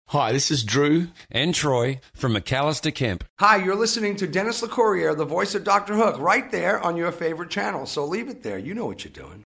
Hi, this is Drew and Troy from McAllister Kemp. Hi, you're listening to Dennis LeCourrier, the voice of Dr. Hook, right there on your favorite channel. So leave it there. You know what you're doing.